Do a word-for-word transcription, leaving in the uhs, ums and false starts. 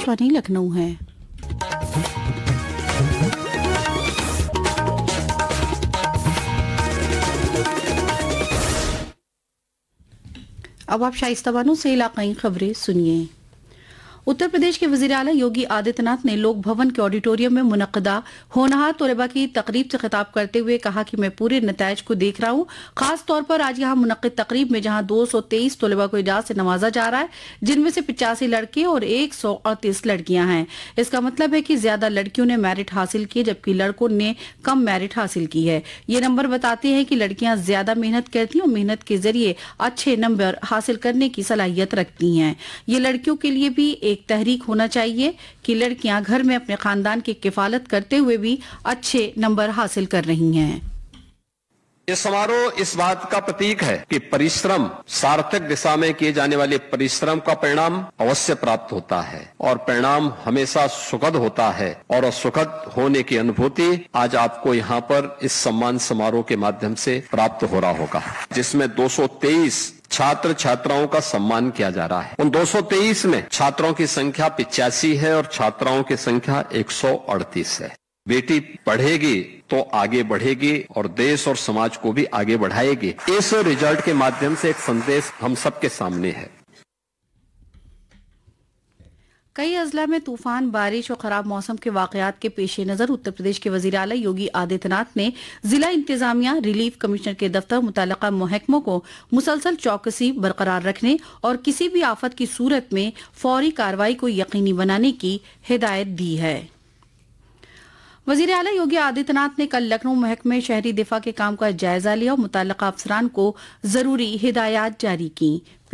आकाशवाणी लखनऊ है। अब आप शाइस्ता बानो से इलाकाई खबरें सुनिए। उत्तर प्रदेश के वजीर आला योगी आदित्यनाथ ने लोक भवन के ऑडिटोरियम में मुनक्कदा होनहार तलबा की तकरीब से खिताब करते हुए कहा कि मैं पूरे नतायज को देख रहा हूँ। खास तौर पर आज यहाँ मुनक्किद तकरीब में जहाँ दो सौ तेईस तलबा को इजाज़त से नवाजा जा रहा है, जिनमें से पिचासी लड़के और एक सौ अड़तीस लड़कियां हैं। इसका मतलब है कि ज्यादा लड़कियों ने मेरिट हासिल की जबकि लड़कों ने कम मेरिट हासिल की है। ये नंबर बताते हैं कि लड़कियां ज्यादा मेहनत करती हैं और मेहनत के जरिए अच्छे नंबर हासिल करने की सलाहियत रखती हैं। ये लड़कियों के लिए भी एक तहरीक होना चाहिए कि लड़कियां घर में अपने खानदान की किफालत करते हुए भी अच्छे नंबर हासिल कर रही हैं। ये समारोह इस बात का प्रतीक है कि परिश्रम, सार्थक दिशा में किए जाने वाले परिश्रम का परिणाम अवश्य प्राप्त होता है और परिणाम हमेशा सुखद होता है और सुखद होने की अनुभूति आज आपको यहाँ पर इस सम्मान समारोह के माध्यम से प्राप्त हो रहा होगा, जिसमें दो सौ तेईस छात्र छात्राओं का सम्मान किया जा रहा है। उन दो सौ तेईस में छात्रों की संख्या पिचासी है और छात्राओं की संख्या एक सौ अड़तीस है। बेटी पढ़ेगी तो आगे बढ़ेगी और देश और समाज को भी आगे बढ़ाएगी। इस रिजल्ट के माध्यम से एक संदेश हम सबके सामने है। कई अजला में तूफान, बारिश और खराब मौसम के वाकयात के पेश नजर उत्तर प्रदेश के वजीर आला योगी आदित्यनाथ ने जिला इंतजामिया, रिलीफ कमिश्नर के दफ्तर, मुतल्लिका महकमों को मुसलसल चौकसी बरकरार रखने और किसी भी आफत की सूरत में फौरी कार्रवाई को यकीनी बनाने की हिदायत दी है। वजीर आला योगी आदित्यनाथ ने कल लखनऊ महकमे शहरी दिफा के काम का जायजा लिया और मुतल्लिका अफसरान को जरूरी हिदायत जारी की।